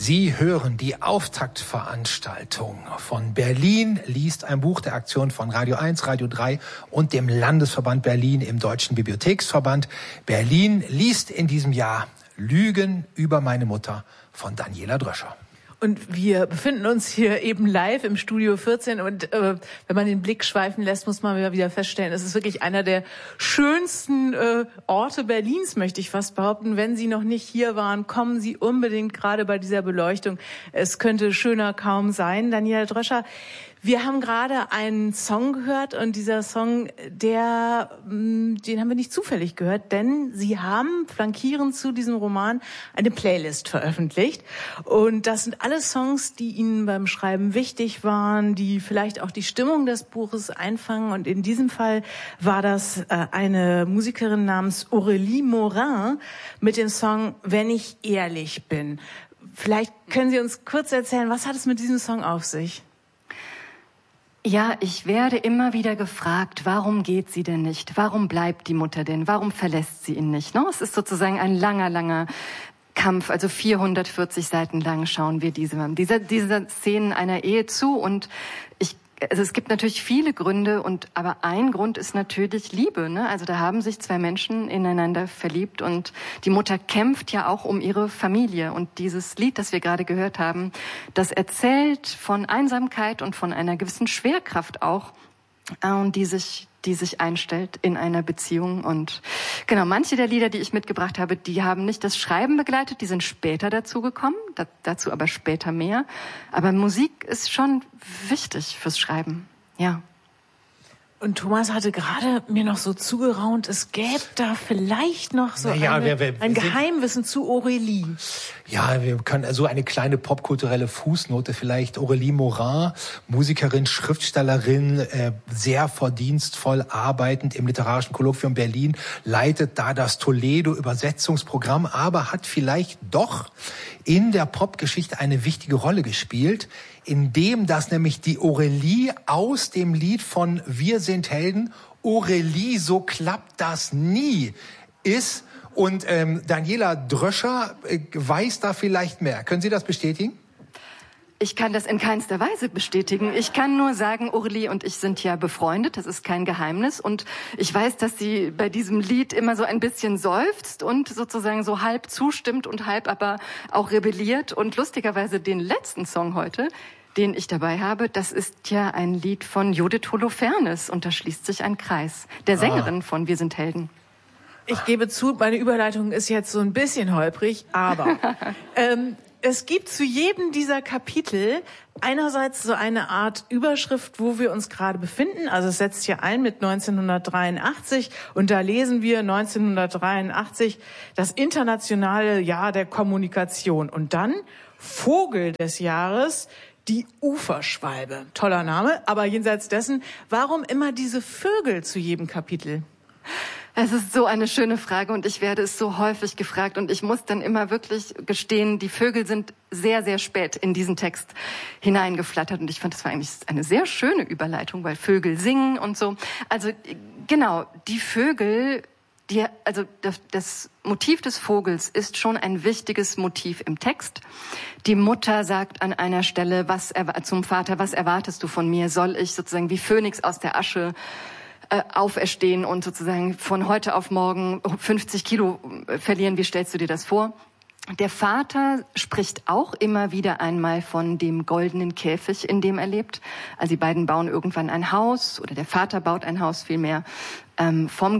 Sie hören die Auftaktveranstaltung von Berlin liest ein Buch der Aktion von Radio 1, Radio 3 und dem Landesverband Berlin im Deutschen Bibliotheksverband. Berlin liest in diesem Jahr Lügen über meine Mutter von Daniela Dröscher. Und wir befinden uns hier eben live im Studio 14 und wenn man den Blick schweifen lässt, muss man wieder feststellen, es ist wirklich einer der schönsten Orte Berlins, möchte ich fast behaupten. Wenn Sie noch nicht hier waren, kommen Sie unbedingt, gerade bei dieser Beleuchtung. Es könnte schöner kaum sein. Daniela Dröscher, wir haben gerade einen Song gehört und dieser Song, den haben wir nicht zufällig gehört, denn Sie haben flankierend zu diesem Roman eine Playlist veröffentlicht. Und das sind alle Songs, die Ihnen beim Schreiben wichtig waren, die vielleicht auch die Stimmung des Buches einfangen. Und in diesem Fall war das eine Musikerin namens Aurélie Morin mit dem Song Wenn ich ehrlich bin. Vielleicht können Sie uns kurz erzählen, was hat es mit diesem Song auf sich? Ja, ich werde immer wieder gefragt, warum geht sie denn nicht? Warum bleibt die Mutter denn? Warum verlässt sie ihn nicht? Es ist sozusagen ein langer Kampf, also 440 Seiten lang schauen wir diese Szenen einer Ehe zu und also es gibt natürlich viele Gründe aber ein Grund ist natürlich Liebe, ne? Also da haben sich zwei Menschen ineinander verliebt und die Mutter kämpft ja auch um ihre Familie und dieses Lied, das wir gerade gehört haben, das erzählt von Einsamkeit und von einer gewissen Schwerkraft auch, die sich einstellt in einer Beziehung. Und genau, manche der Lieder, die ich mitgebracht habe, die haben nicht das Schreiben begleitet, die sind später dazu gekommen, dazu aber später mehr. Aber Musik ist schon wichtig fürs Schreiben, ja. Und Thomas hatte gerade mir noch so zugeraunt, es gäbe da vielleicht noch so ein Geheimwissen zu Aurélie. Ja, wir können so eine kleine popkulturelle Fußnote vielleicht. Aurélie Morin, Musikerin, Schriftstellerin, sehr verdienstvoll arbeitend im Literarischen Kolloquium Berlin, leitet da das Toledo-Übersetzungsprogramm, aber hat vielleicht doch in der Popgeschichte eine wichtige Rolle gespielt, indem das nämlich die Aurélie aus dem Lied von Wir sind Helden, Aurélie, so klappt das nie, ist. Und Daniela Dröscher weiß da vielleicht mehr. Können Sie das bestätigen? Ich kann das in keinster Weise bestätigen. Ich kann nur sagen, Aurélie und ich sind ja befreundet, das ist kein Geheimnis. Und ich weiß, dass sie bei diesem Lied immer so ein bisschen seufzt und sozusagen so halb zustimmt und halb aber auch rebelliert. Und lustigerweise den letzten Song heute, den ich dabei habe, das ist ja ein Lied von Judith Holofernes. Und da schließt sich ein Kreis. Der Sängerin von Wir sind Helden. Ich gebe zu, meine Überleitung ist jetzt so ein bisschen holprig, aber es gibt zu jedem dieser Kapitel einerseits so eine Art Überschrift, wo wir uns gerade befinden. Also es setzt hier ein mit 1983 und da lesen wir 1983 das internationale Jahr der Kommunikation und dann Vogel des Jahres, die Uferschwalbe. Toller Name, aber jenseits dessen, warum immer diese Vögel zu jedem Kapitel? Es ist so eine schöne Frage und ich werde es so häufig gefragt und ich muss dann immer wirklich gestehen, die Vögel sind sehr, sehr spät in diesen Text hineingeflattert und ich fand, das war eigentlich eine sehr schöne Überleitung, weil Vögel singen und so. Also genau, die Vögel, das Motiv des Vogels ist schon ein wichtiges Motiv im Text. Die Mutter sagt an einer Stelle zum Vater, was erwartest du von mir? Soll ich sozusagen wie Phönix aus der Asche auferstehen und sozusagen von heute auf morgen 50 Kilo verlieren. Wie stellst du dir das vor? Der Vater spricht auch immer wieder einmal von dem goldenen Käfig, in dem er lebt. Also die beiden bauen irgendwann ein Haus oder der Vater baut ein Haus vielmehr vom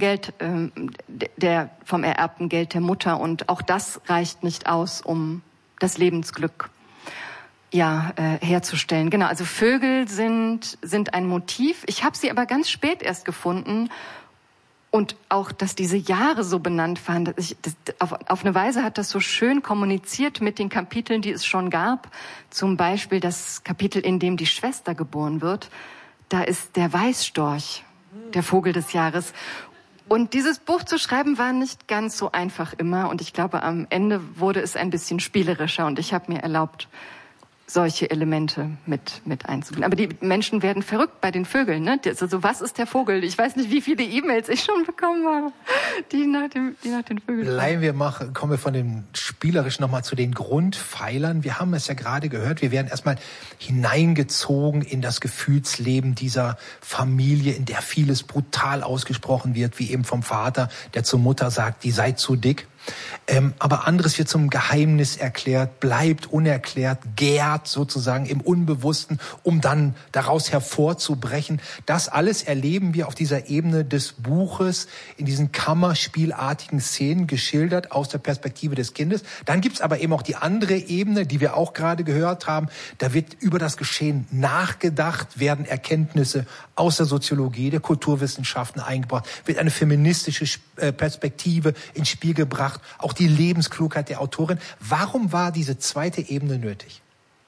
ererbten Geld der Mutter. Und auch das reicht nicht aus, um das Lebensglück herzustellen. Genau, also Vögel sind ein Motiv. Ich habe sie aber ganz spät erst gefunden und auch, dass diese Jahre so benannt waren. Auf eine Weise hat das so schön kommuniziert mit den Kapiteln, die es schon gab. Zum Beispiel das Kapitel, in dem die Schwester geboren wird. Da ist der Weißstorch, der Vogel des Jahres. Und dieses Buch zu schreiben war nicht ganz so einfach immer. Und ich glaube, am Ende wurde es ein bisschen spielerischer und ich habe mir erlaubt, solche Elemente mit einzubinden. Aber die Menschen werden verrückt bei den Vögeln, ne? Also, was ist der Vogel? Ich weiß nicht, wie viele E-Mails ich schon bekommen habe, die nach den Vögeln. Kommen wir von dem Spielerischen nochmal zu den Grundpfeilern. Wir haben es ja gerade gehört, wir werden erstmal hineingezogen in das Gefühlsleben dieser Familie, in der vieles brutal ausgesprochen wird, wie eben vom Vater, der zur Mutter sagt, die sei zu dick. Aber anderes wird zum Geheimnis erklärt, bleibt unerklärt, gärt sozusagen im Unbewussten, um dann daraus hervorzubrechen. Das alles erleben wir auf dieser Ebene des Buches, in diesen kammerspielartigen Szenen geschildert aus der Perspektive des Kindes. Dann gibt's aber eben auch die andere Ebene, die wir auch gerade gehört haben. Da wird über das Geschehen nachgedacht, werden Erkenntnisse aus der Soziologie, der Kulturwissenschaften eingebracht, wird eine feministische Perspektive ins Spiel gebracht, auch die Lebensklugheit der Autorin. Warum war diese zweite Ebene nötig?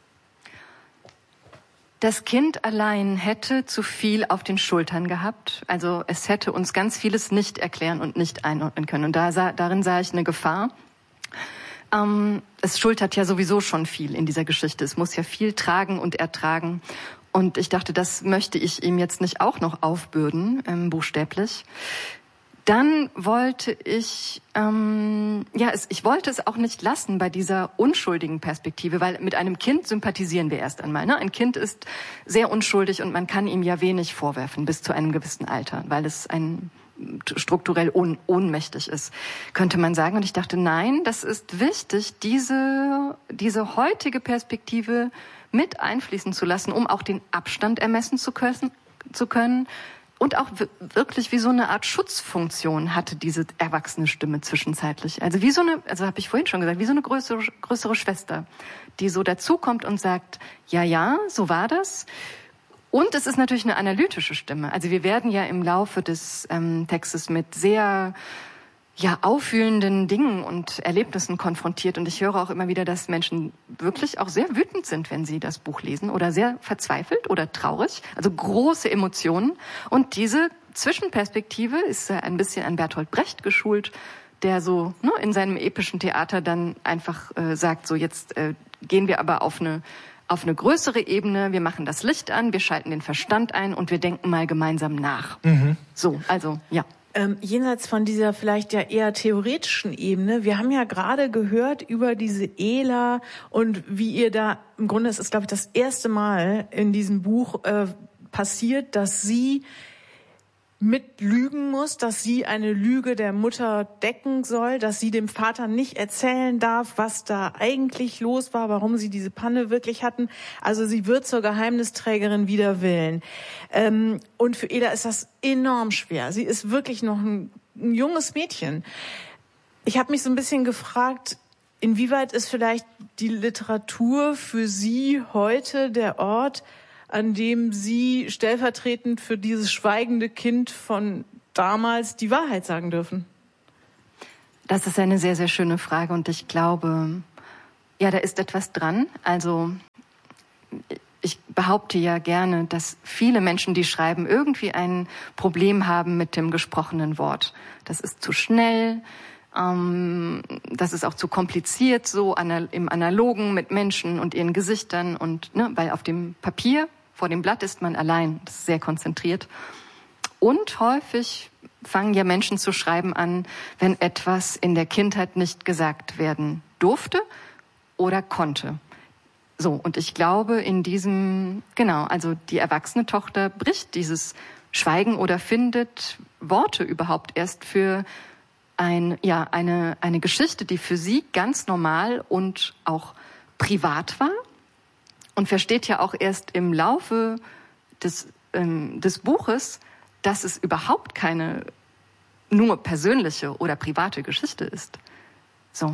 Das Kind allein hätte zu viel auf den Schultern gehabt. Also es hätte uns ganz vieles nicht erklären und nicht einordnen können. Und darin sah ich eine Gefahr. Es schultert ja sowieso schon viel in dieser Geschichte. Es muss ja viel tragen und ertragen. Und ich dachte, das möchte ich ihm jetzt nicht auch noch aufbürden, buchstäblich. Dann wollte ich wollte es auch nicht lassen bei dieser unschuldigen Perspektive, weil mit einem Kind sympathisieren wir erst einmal. Ne? Ein Kind ist sehr unschuldig und man kann ihm ja wenig vorwerfen bis zu einem gewissen Alter, weil es strukturell ohnmächtig ist, könnte man sagen. Und ich dachte, nein, das ist wichtig, diese heutige Perspektive mit einfließen zu lassen, um auch den Abstand ermessen zu können. Und auch wirklich wie so eine Art Schutzfunktion hatte diese erwachsene Stimme zwischenzeitlich. Also habe ich vorhin schon gesagt, wie so eine größere Schwester, die so dazukommt und sagt, ja, so war das. Und es ist natürlich eine analytische Stimme. Also wir werden ja im Laufe des Textes mit sehr aufwühlenden Dingen und Erlebnissen konfrontiert. Und ich höre auch immer wieder, dass Menschen wirklich auch sehr wütend sind, wenn sie das Buch lesen, oder sehr verzweifelt oder traurig. Also große Emotionen. Und diese Zwischenperspektive ist ein bisschen an Bertolt Brecht geschult, der so in seinem epischen Theater dann einfach sagt, so jetzt gehen wir aber auf eine größere Ebene, wir machen das Licht an, wir schalten den Verstand ein und wir denken mal gemeinsam nach. Mhm. So, also, ja. Jenseits von dieser vielleicht ja eher theoretischen Ebene, wir haben ja gerade gehört über diese Ela und wie ihr da, im Grunde ist es, glaube ich, das erste Mal in diesem Buch passiert, dass sie mit lügen muss, dass sie eine Lüge der Mutter decken soll, dass sie dem Vater nicht erzählen darf, was da eigentlich los war, warum sie diese Panne wirklich hatten. Also sie wird zur Geheimnisträgerin wider Willen. Und für Ela ist das enorm schwer. Sie ist wirklich noch ein junges Mädchen. Ich habe mich so ein bisschen gefragt, inwieweit ist vielleicht die Literatur für sie heute der Ort, an dem Sie stellvertretend für dieses schweigende Kind von damals die Wahrheit sagen dürfen? Das ist eine sehr, sehr schöne Frage und ich glaube, ja, da ist etwas dran. Also ich behaupte ja gerne, dass viele Menschen, die schreiben, irgendwie ein Problem haben mit dem gesprochenen Wort. Das ist zu schnell, das ist auch zu kompliziert, so im Analogen mit Menschen und ihren Gesichtern und weil auf dem Papier vor dem Blatt ist man allein, das ist sehr konzentriert. Und häufig fangen ja Menschen zu schreiben an, wenn etwas in der Kindheit nicht gesagt werden durfte oder konnte. So, und ich glaube also die erwachsene Tochter bricht dieses Schweigen oder findet Worte überhaupt erst für eine Geschichte, die für sie ganz normal und auch privat war. Und versteht ja auch erst im Laufe des Buches, dass es überhaupt keine nur persönliche oder private Geschichte ist. So,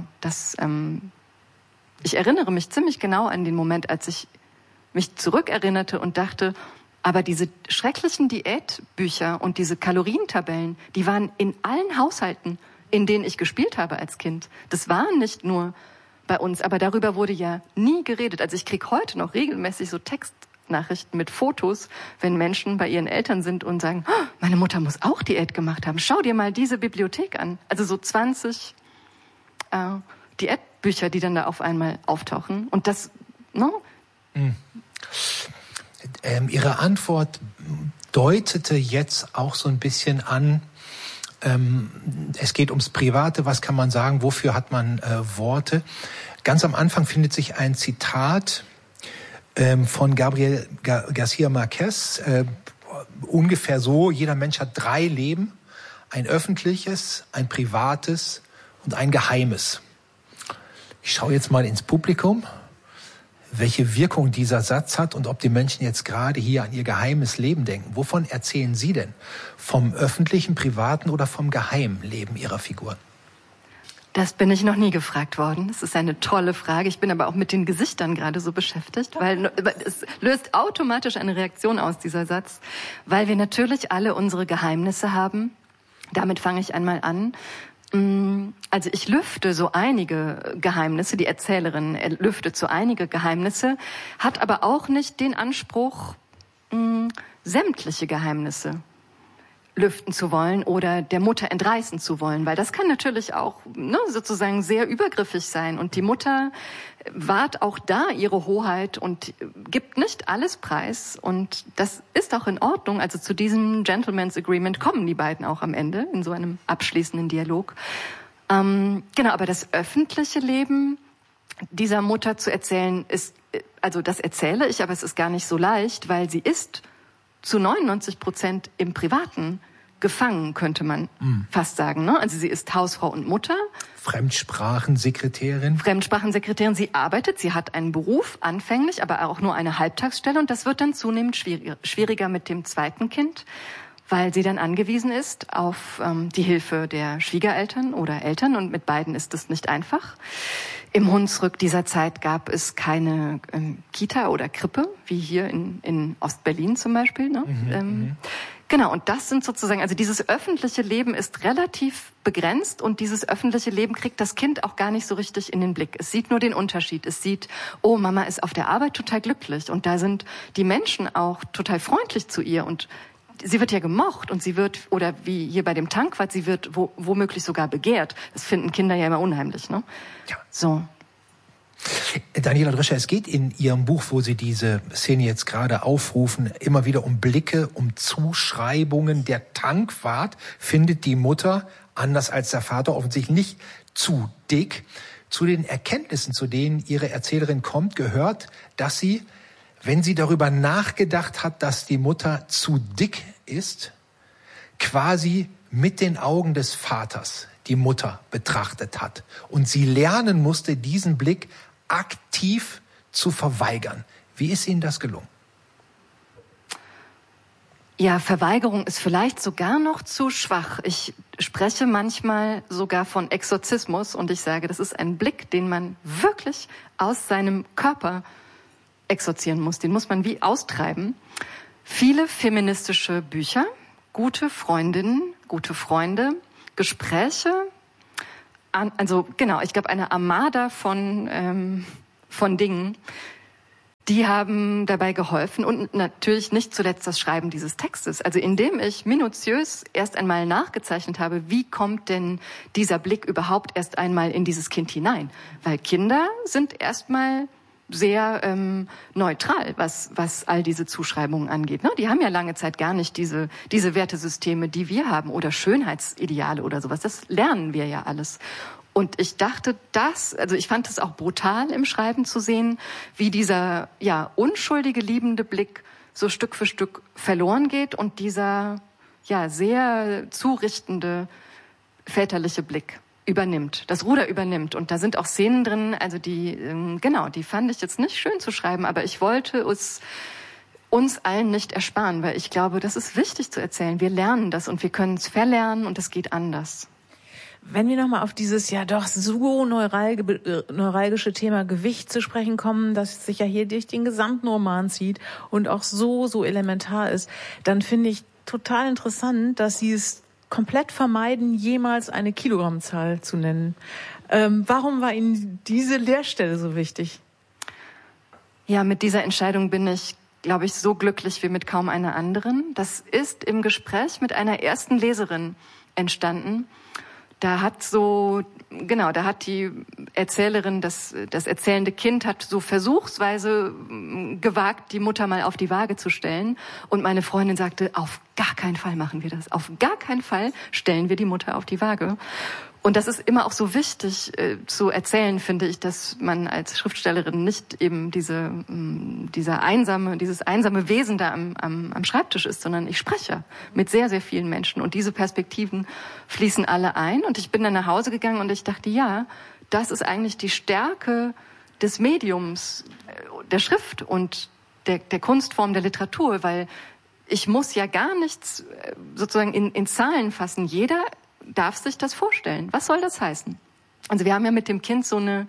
ich erinnere mich ziemlich genau an den Moment, als ich mich zurückerinnerte und dachte, aber diese schrecklichen Diätbücher und diese Kalorientabellen, die waren in allen Haushalten, in denen ich gespielt habe als Kind. Das waren nicht nur bei uns, aber darüber wurde ja nie geredet. Also ich kriege heute noch regelmäßig so Textnachrichten mit Fotos, wenn Menschen bei ihren Eltern sind und sagen, oh, meine Mutter muss auch Diät gemacht haben. Schau dir mal diese Bibliothek an. Also so 20 Diätbücher, die dann da auf einmal auftauchen. Und das Ihre Antwort deutete jetzt auch so ein bisschen an, es geht ums Private, was kann man sagen, wofür hat man Worte. Ganz am Anfang findet sich ein Zitat von Gabriel García Márquez, ungefähr so: Jeder Mensch hat 3 Leben, ein öffentliches, ein privates und ein geheimes. Ich schaue jetzt mal ins Publikum, welche Wirkung dieser Satz hat und ob die Menschen jetzt gerade hier an ihr geheimes Leben denken. Wovon erzählen Sie denn? Vom öffentlichen, privaten oder vom geheimen Leben Ihrer Figuren? Das bin ich noch nie gefragt worden. Das ist eine tolle Frage. Ich bin aber auch mit den Gesichtern gerade so beschäftigt, weil es löst automatisch eine Reaktion aus, dieser Satz, weil wir natürlich alle unsere Geheimnisse haben. Damit fange ich einmal an. Also ich lüfte so einige Geheimnisse, die Erzählerin lüftet so einige Geheimnisse, hat aber auch nicht den Anspruch, sämtliche Geheimnisse lüften zu wollen oder der Mutter entreißen zu wollen, weil das kann natürlich auch sozusagen sehr übergriffig sein. Und die Mutter wahrt auch da ihre Hoheit und gibt nicht alles preis. Und das ist auch in Ordnung. Also zu diesem Gentleman's Agreement kommen die beiden auch am Ende in so einem abschließenden Dialog. Genau, aber das öffentliche Leben dieser Mutter zu erzählen ist, also das erzähle ich, aber es ist gar nicht so leicht, weil sie ist zu 99% im Privaten gefangen, könnte man fast sagen. Ne? Also sie ist Hausfrau und Mutter. Fremdsprachensekretärin. Sie arbeitet, sie hat einen Beruf anfänglich, aber auch nur eine Halbtagsstelle. Und das wird dann zunehmend schwieriger mit dem zweiten Kind, weil sie dann angewiesen ist auf die Hilfe der Schwiegereltern oder Eltern. Und mit beiden ist es nicht einfach. Im Hunsrück dieser Zeit gab es keine Kita oder Krippe, wie hier in Ostberlin zum Beispiel. Ne? Genau, und das sind sozusagen, also dieses öffentliche Leben ist relativ begrenzt und dieses öffentliche Leben kriegt das Kind auch gar nicht so richtig in den Blick. Es sieht nur den Unterschied. Es sieht, oh, Mama ist auf der Arbeit total glücklich und da sind die Menschen auch total freundlich zu ihr und sie wird ja gemocht und sie wird, oder wie hier bei dem Tankwart, sie wird womöglich sogar begehrt. Das finden Kinder ja immer unheimlich, ne? Ja. So. Daniela Drescher, es geht in Ihrem Buch, wo Sie diese Szene jetzt gerade aufrufen, immer wieder um Blicke, um Zuschreibungen. Der Tankwart findet die Mutter, anders als der Vater, offensichtlich nicht zu dick. Zu den Erkenntnissen, zu denen Ihre Erzählerin kommt, gehört, dass sie, wenn sie darüber nachgedacht hat, dass die Mutter zu dick ist, quasi mit den Augen des Vaters die Mutter betrachtet hat. Und sie lernen musste, diesen Blick aktiv zu verweigern. Wie ist Ihnen das gelungen? Ja, Verweigerung ist vielleicht sogar noch zu schwach. Ich spreche manchmal sogar von Exorzismus und ich sage, das ist ein Blick, den man wirklich aus seinem Körper exorzieren muss. Den muss man wie austreiben. Viele feministische Bücher, gute Freundinnen, gute Freunde, Gespräche, also genau, ich glaube eine Armada von Dingen, die haben dabei geholfen und natürlich nicht zuletzt das Schreiben dieses Textes. Also indem ich minutiös erst einmal nachgezeichnet habe, wie kommt denn dieser Blick überhaupt erst einmal in dieses Kind hinein? Weil Kinder sind erstmal sehr neutral, was all diese Zuschreibungen angeht. Ne? Die haben ja lange Zeit gar nicht diese Wertesysteme, die wir haben, oder Schönheitsideale oder sowas. Das lernen wir ja alles. Und ich dachte, also ich fand es auch brutal im Schreiben zu sehen, wie dieser unschuldige, liebende Blick so Stück für Stück verloren geht und dieser sehr zurichtende väterliche Blick das Ruder übernimmt. Und da sind auch Szenen drin, also die fand ich jetzt nicht schön zu schreiben, aber ich wollte es uns allen nicht ersparen, weil ich glaube, das ist wichtig zu erzählen. Wir lernen das und wir können es verlernen und es geht anders. Wenn wir nochmal auf dieses ja doch so neuralgische Thema Gewicht zu sprechen kommen, das sich ja hier durch den gesamten Roman zieht und auch so elementar ist, dann finde ich total interessant, dass Sie es komplett vermeiden, jemals eine Kilogrammzahl zu nennen. Warum war Ihnen diese Leerstelle so wichtig? Ja, mit dieser Entscheidung bin ich, glaube ich, so glücklich wie mit kaum einer anderen. Das ist im Gespräch mit einer ersten Leserin entstanden, da hat die Erzählerin, das erzählende Kind hat so versuchsweise gewagt, die Mutter mal auf die Waage zu stellen. Und meine Freundin sagte, auf gar keinen Fall machen wir das. Auf gar keinen Fall stellen wir die Mutter auf die Waage. Und das ist immer auch so wichtig zu erzählen, finde ich, dass man als Schriftstellerin nicht eben dieses einsame Wesen da am Schreibtisch ist, sondern ich spreche mit sehr, sehr vielen Menschen. Und diese Perspektiven fließen alle ein. Und ich bin dann nach Hause gegangen und ich dachte, ja, das ist eigentlich die Stärke des Mediums, der Schrift und der Kunstform der Literatur, weil ich muss ja gar nichts sozusagen in Zahlen fassen. Jeder darf sich das vorstellen. Was soll das heißen? Also wir haben ja mit dem Kind so eine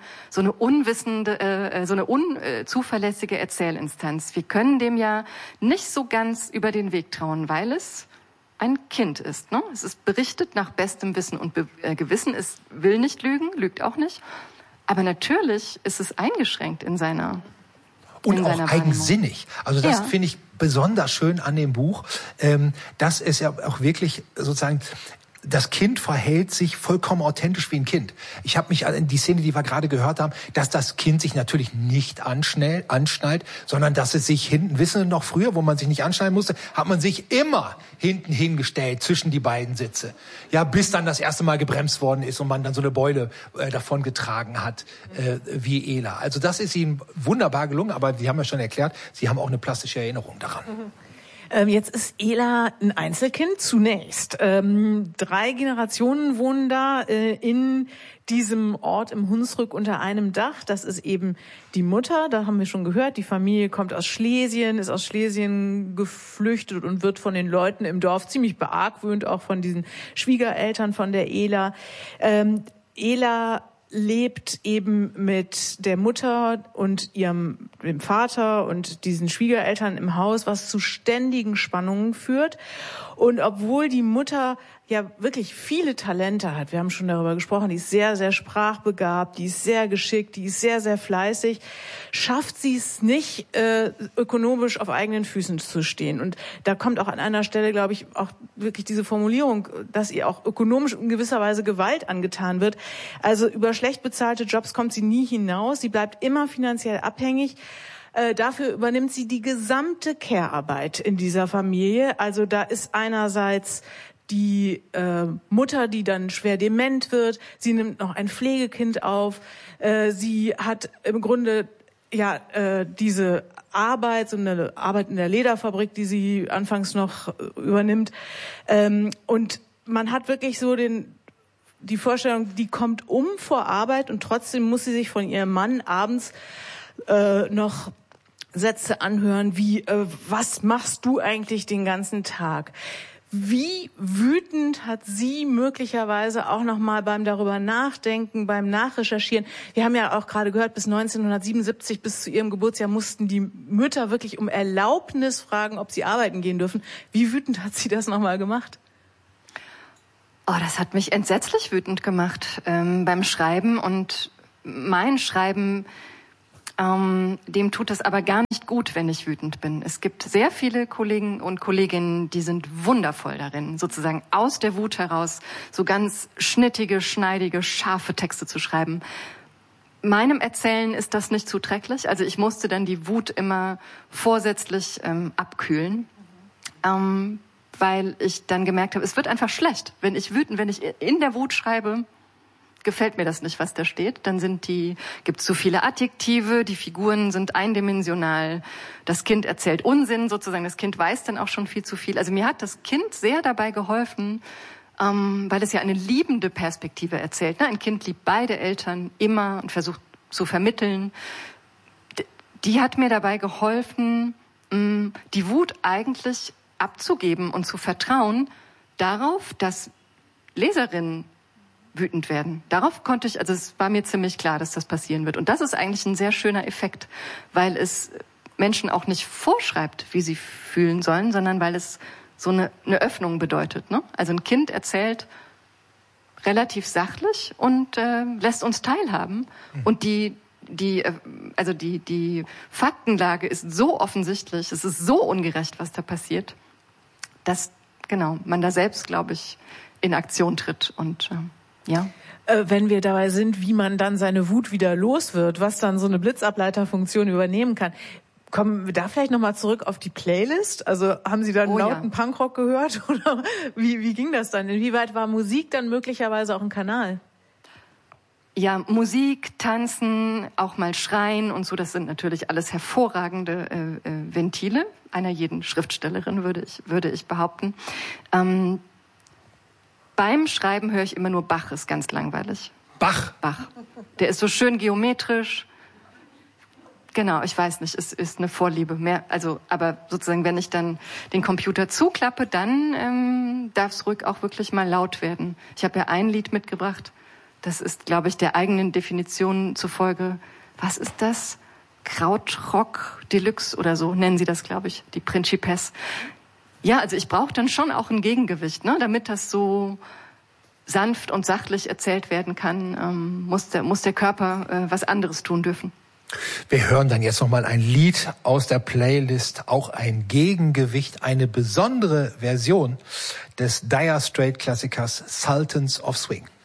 unzuverlässige Erzählinstanz. Wir können dem ja nicht so ganz über den Weg trauen, weil es ein Kind ist. Ne? Es ist berichtet nach bestem Wissen und Gewissen. Es will nicht lügen, lügt auch nicht. Aber natürlich ist es eingeschränkt in seiner und auch eigensinnig. Also das finde ich besonders schön an dem Buch, dass es ja auch wirklich sozusagen, das Kind verhält sich vollkommen authentisch wie ein Kind. Ich habe mich an die Szene, die wir gerade gehört haben, dass das Kind sich natürlich nicht anschnallt, sondern dass es sich hinten, wissen Sie noch früher, wo man sich nicht anschnallen musste, hat man sich immer hinten hingestellt zwischen die beiden Sitze. Ja, bis dann das erste Mal gebremst worden ist und man dann so eine Beule davon getragen hat, wie Ela. Also das ist Ihnen wunderbar gelungen, aber Sie haben ja schon erklärt, Sie haben auch eine plastische Erinnerung daran. Jetzt ist Ela ein Einzelkind zunächst. 3 Generationen wohnen da in diesem Ort im Hunsrück unter einem Dach. Das ist eben die Mutter, da haben wir schon gehört, die Familie kommt aus Schlesien, ist aus Schlesien geflüchtet und wird von den Leuten im Dorf ziemlich beargwöhnt, auch von diesen Schwiegereltern von der Ela. Ela lebt eben mit der Mutter und dem Vater und diesen Schwiegereltern im Haus, was zu ständigen Spannungen führt. Und obwohl die Mutter ja wirklich viele Talente hat, wir haben schon darüber gesprochen, die ist sehr, sehr sprachbegabt, die ist sehr geschickt, die ist sehr, sehr fleißig, schafft sie es nicht, ökonomisch auf eigenen Füßen zu stehen. Und da kommt auch an einer Stelle, glaube ich, auch wirklich diese Formulierung, dass ihr auch ökonomisch in gewisser Weise Gewalt angetan wird. Also über schlecht bezahlte Jobs kommt sie nie hinaus, sie bleibt immer finanziell abhängig. Dafür übernimmt sie die gesamte Care-Arbeit in dieser Familie. Also da ist einerseits die Mutter, die dann schwer dement wird. Sie nimmt noch ein Pflegekind auf. Sie hat im Grunde diese Arbeit, so eine Arbeit in der Lederfabrik, die sie anfangs noch übernimmt. Und man hat wirklich so die Vorstellung, die kommt vor Arbeit und trotzdem muss sie sich von ihrem Mann abends noch Sätze anhören wie, was machst du eigentlich den ganzen Tag? Wie wütend hat sie möglicherweise auch noch mal beim darüber nachdenken, beim Nachrecherchieren? Wir haben ja auch gerade gehört, bis 1977, bis zu ihrem Geburtsjahr, mussten die Mütter wirklich um Erlaubnis fragen, ob sie arbeiten gehen dürfen. Wie wütend hat sie das noch mal gemacht? Oh, das hat mich entsetzlich wütend gemacht beim Schreiben. Und mein Schreiben, dem tut es aber gar nicht gut, wenn ich wütend bin. Es gibt sehr viele Kollegen und Kolleginnen, die sind wundervoll darin, sozusagen aus der Wut heraus so ganz schnittige, schneidige, scharfe Texte zu schreiben. Meinem Erzählen ist das nicht zuträglich. Also ich musste dann die Wut immer vorsätzlich abkühlen, weil ich dann gemerkt habe, es wird einfach schlecht. Wenn ich in der Wut schreibe, gefällt mir das nicht, was da steht. Dann gibt's zu viele Adjektive, die Figuren sind eindimensional, das Kind erzählt Unsinn sozusagen, das Kind weiß dann auch schon viel zu viel. Also mir hat das Kind sehr dabei geholfen, weil es ja eine liebende Perspektive erzählt. Ein Kind liebt beide Eltern immer und versucht zu vermitteln. Die hat mir dabei geholfen, die Wut eigentlich abzugeben und zu vertrauen darauf, dass Leserinnen wütend werden. Darauf es war mir ziemlich klar, dass das passieren wird. Und das ist eigentlich ein sehr schöner Effekt, weil es Menschen auch nicht vorschreibt, wie sie fühlen sollen, sondern weil es so eine Öffnung bedeutet. Ne? Also ein Kind erzählt relativ sachlich und lässt uns teilhaben. Und die Faktenlage ist so offensichtlich, es ist so ungerecht, was da passiert, dass man da selbst, glaube ich, in Aktion tritt und Ja. Wenn wir dabei sind, wie man dann seine Wut wieder los wird, was dann so eine Blitzableiterfunktion übernehmen kann. Kommen wir da vielleicht nochmal zurück auf die Playlist? Also haben Sie dann lauten Punkrock gehört? Oder wie ging das dann? Inwieweit war Musik dann möglicherweise auch ein Kanal? Ja, Musik, Tanzen, auch mal Schreien und so, das sind natürlich alles hervorragende Ventile einer jeden Schriftstellerin, würde ich behaupten. Beim Schreiben höre ich immer nur Bach, ist ganz langweilig. Bach? Der ist so schön geometrisch. Genau, ich weiß nicht, es ist eine Vorliebe mehr. Also, aber sozusagen, wenn ich dann den Computer zuklappe, dann darf es ruhig auch wirklich mal laut werden. Ich habe ja ein Lied mitgebracht. Das ist, glaube ich, der eigenen Definition zufolge. Was ist das? Krautrock Deluxe oder so nennen sie das, glaube ich, die Principesse. Ja, also ich brauche dann schon auch ein Gegengewicht, ne? Damit das so sanft und sachlich erzählt werden kann, muss der Körper was anderes tun dürfen. Wir hören dann jetzt nochmal ein Lied aus der Playlist, auch ein Gegengewicht, eine besondere Version des Dire Straits Klassikers Sultans of Swing.